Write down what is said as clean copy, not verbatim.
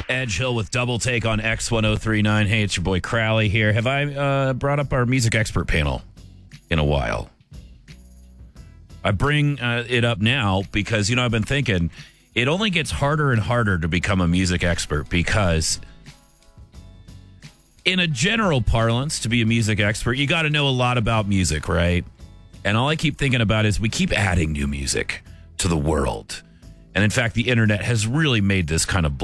Edge Hill with Double Take on X1039. Hey, it's your boy Crowley here. Have I brought up our music expert panel in a while? I bring it up now because, I've been thinking it only gets harder and harder to become a music expert because in a general parlance, to be a music expert, you got to know a lot about music, right? And all I keep thinking about is we keep adding new music to the world. And in fact, the internet has really made this kind of